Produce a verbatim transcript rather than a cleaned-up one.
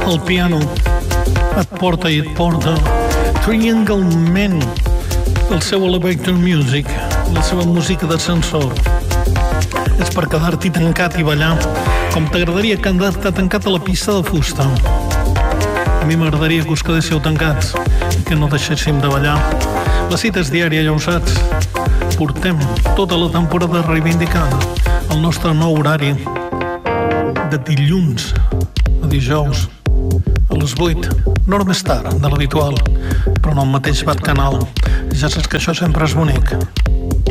El piano et porta i et porta. Triangle Man, el seu elevator music, la seva música d'ascensor. És per quedar-t'hi tancat i ballar com t'agradaria quedar-te tancat a la pista de fusta. A mi m'agradaria que us quedéssiu tancats i que no deixéssim de ballar. La cita és diària, ja ho saps. Portem tota la temporada reivindicant el nostre nou horari de dilluns a dijous a les vuit, no més tard de l'habitual, però en el mateix bat canal. Ja saps que això sempre és bonic.